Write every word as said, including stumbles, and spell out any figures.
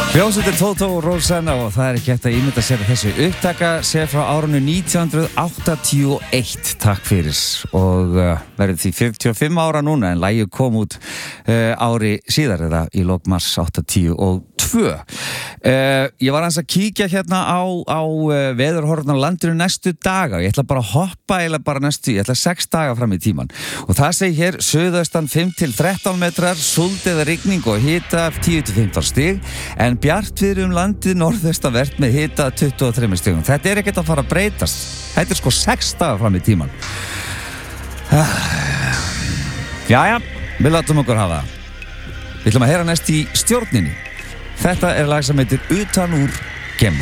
Hljómsveitin Tótó og Rósanna og það er ekki hægt að ímynda sér að þessu upptaka sé frá árinu nítján hundruð áttatíu og eitt, takk fyrir, og uh, verður því fjörutíu og fimm ára núna en lagið kom út uh, ári síðar eða í lok mars áttatíu og tvö. Uh, ég var aðeins að kíkja hérna á, á uh, veðurhorfurnar á landinu næstu daga og ég ætla bara að hoppa eða bara næstu, ég ætla sex daga fram í tíman og það segir hér suðaustan fimm til þrettán metrar, súld eða rigning og hita tíu til fimmtán stig en bjart við um landið norðaustanvert með hita tuttugu og þremur stigum. Þetta er ekkert að fara að breytast. Þetta er sko sex daga fram í tíman. Jæja, við látum okkur hafa það. Við ætlum að heyra næst í stjórninni. Þetta er lag sem heitir Utan úr